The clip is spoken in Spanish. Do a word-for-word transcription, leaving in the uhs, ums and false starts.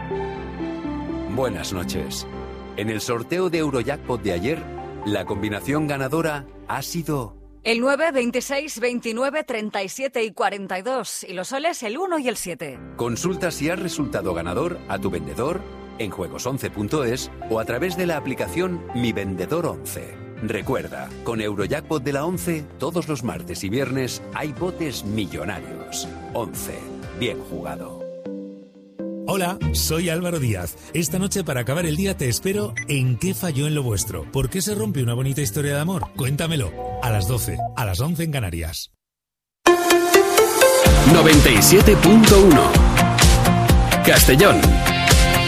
Buenas noches. En el sorteo de Eurojackpot de ayer, la combinación ganadora ha sido... El nueve, veintiséis, veintinueve, treinta y siete y cuarenta y dos. Y los soles el uno y el siete. Consulta si has resultado ganador a tu vendedor en juegos once punto es o a través de la aplicación Mi Vendedor once. Recuerda, con Eurojackpot de la once, todos los martes y viernes hay botes millonarios. once. Bien jugado. Hola, soy Álvaro Díaz. Esta noche para acabar el día te espero en ¿Qué falló en lo vuestro? ¿Por qué se rompe una bonita historia de amor? Cuéntamelo. A las doce, a las once en Canarias. noventa y siete punto uno Castellón.